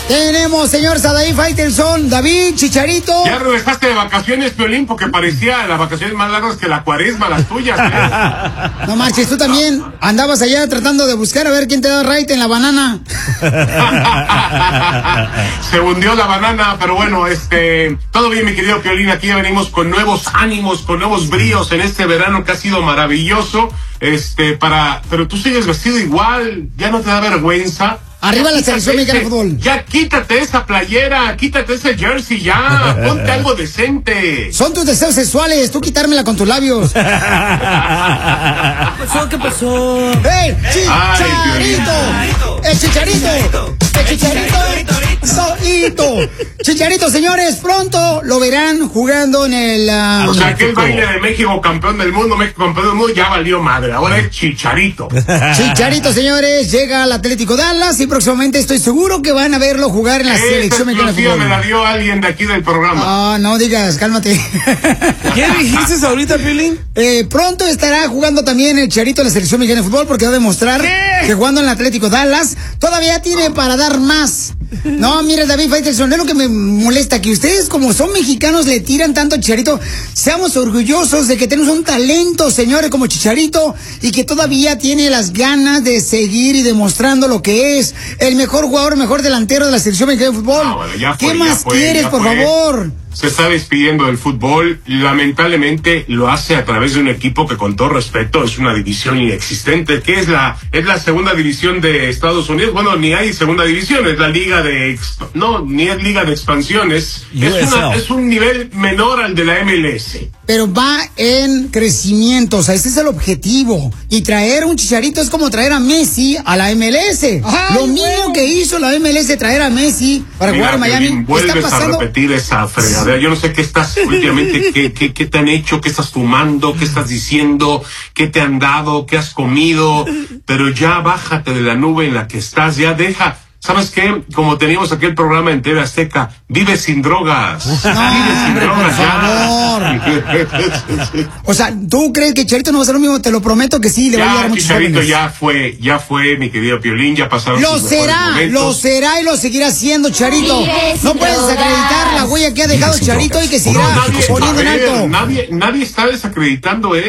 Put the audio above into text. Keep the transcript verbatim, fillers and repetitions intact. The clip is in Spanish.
Tenemos, señor Sadaí Faitelson, David, Chicharito. Ya regresaste de vacaciones, Piolín, porque parecía las vacaciones más largas que la cuaresma, las tuyas, ¿eh? No marches, tú también andabas allá tratando de buscar a ver quién te da right en la banana. Se hundió la banana, pero bueno, este, todo bien, mi querido Piolín, aquí ya venimos con nuevos ánimos, con nuevos bríos en este verano que ha sido maravilloso, este, para, pero tú sigues vestido igual, ya no te da vergüenza. Arriba la selección mexicana de fútbol. Ya quítate esa playera, quítate ese jersey ya, ponte algo decente. Son tus deseos sexuales, tú quitármela con tus labios. ¿Qué pasó? ¿Qué pasó? ¡Ey! ¡Chicharito! ¡El chicharito! ¡El chicharito! ¡Soito! Chicharito, señores, pronto lo verán jugando en el... Uh, o sea, aquel baile de México campeón del mundo, México campeón del mundo, ya valió madre. Ahora es Chicharito. Chicharito, señores, llega al Atlético Dallas y próximamente estoy seguro que van a verlo jugar en la Esa selección mexicana de fútbol. me la dio alguien de aquí del programa. Ah, no digas, cálmate. ¿Qué dijiste ahorita, Piolín? Eh, pronto estará jugando también el Chicharito en la selección mexicana de fútbol porque va a demostrar ¿Qué? que jugando en el Atlético Dallas todavía tiene para dar más. No, mira, David Faitelson, es lo que me molesta, que ustedes como son mexicanos le tiran tanto a Chicharito. Seamos orgullosos de que tenemos un talento, señores, como Chicharito, y que todavía tiene las ganas de seguir y demostrando lo que es el mejor jugador, el mejor delantero de la selección mexicana de fútbol. Ah, bueno, ya fue, ¿Qué ya más fue, quieres, ya por fue. favor? Se está despidiendo del fútbol, lamentablemente lo hace a través de un equipo que, con todo respeto, es una división inexistente, que es la es la segunda división de Estados Unidos. Bueno, ni hay segunda división, es la liga de exp- no, ni es liga de expansiones, es, una, es un nivel menor al de la M L S. Pero va en crecimiento, o sea, ese es el objetivo. Y traer un Chicharito es como traer a Messi a la M L S. Ay, lo mismo bueno. que hizo la M L S, traer a Messi para Mira, jugar en Miami. Piolín, vuelves está pasando... a repetir esa fregadera. Yo no sé qué estás últimamente, qué, qué, qué te han hecho, qué estás fumando, qué estás diciendo, qué te han dado, qué has comido, pero ya bájate de la nube en la que estás, ya deja. ¿Sabes qué? Como teníamos aquel programa en T V Azteca, vive sin drogas. No, vive sin hombre, drogas, por favor. O sea, ¿tú crees que Chicharito no va a ser lo mismo? Te lo prometo que sí, le ya, va a llegar a muchos Chicharito jóvenes. ya fue, ya fue, mi querido Piolín, ya pasaron Lo sus mejores será, momentos. lo será y lo seguirá siendo, Chicharito. No puedes desacreditar la huella que ha dejado Chicharito y que seguirá No, nadie, poniendo en a ver, alto. Nadie, nadie está desacreditando, ¿eh?